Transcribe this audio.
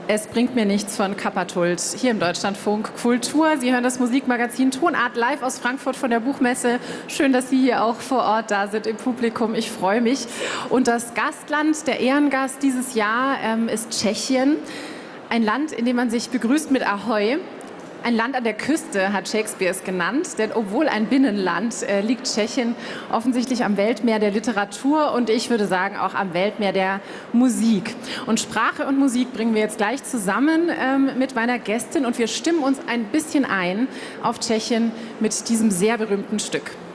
Es bringt mir nichts von Kappatult hier im Deutschlandfunk Kultur. Sie hören das Musikmagazin Tonart live aus Frankfurt von der Buchmesse. Schön, dass Sie hier auch vor Ort da sind im Publikum. Ich freue mich. Und das Gastland, der Ehrengast dieses Jahr ist Tschechien. Ein Land, in dem man sich begrüßt mit Ahoi. Ein Land an der Küste hat Shakespeare es genannt, denn obwohl ein Binnenland liegt Tschechien offensichtlich am Weltmeer der Literatur und ich würde sagen auch am Weltmeer der Musik. Und Sprache und Musik bringen wir jetzt gleich zusammen mit meiner Gästin und wir stimmen uns ein bisschen ein auf Tschechien mit diesem sehr berühmten Stück.